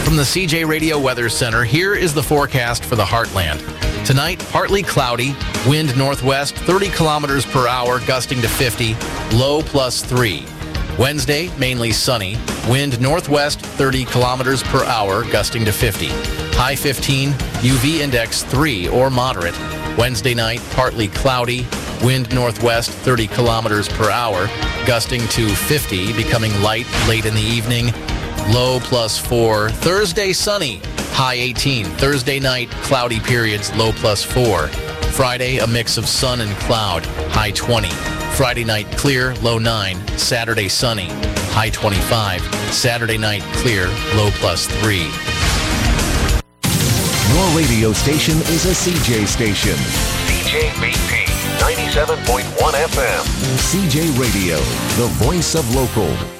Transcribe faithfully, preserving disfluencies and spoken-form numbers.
From the C J Radio Weather Center, here is the forecast for the Heartland. Tonight, partly cloudy, wind northwest, thirty kilometers per hour, gusting to fifty, low plus three. Wednesday, mainly sunny, wind northwest, thirty kilometers per hour, gusting to fifty. High fifteen, U V index three or moderate. Wednesday night, partly cloudy, wind northwest, thirty kilometers per hour, gusting to fifty, becoming light late in the evening, low plus four. Thursday, sunny, high eighteen. Thursday night, cloudy periods, low plus four. Friday, a mix of sun and cloud, high twenty. Friday night, clear, low nine. Saturday, sunny, high twenty-five. Saturday night, clear, low plus three. Your radio station is a C J station. C J B P ninety-seven point one F M. C J Radio, the voice of local.